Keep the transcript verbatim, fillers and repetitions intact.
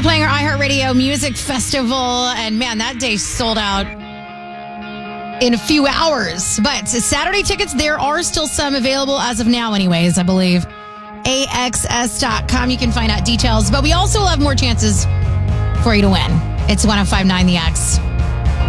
They're playing our iHeartRadio Music Festival, and man, that day sold out in a few hours. But Saturday tickets, there are still some available as of now anyways, I believe. A X S dot com, you can find out details. But we also have more chances for you to win. It's one oh five point nine The X.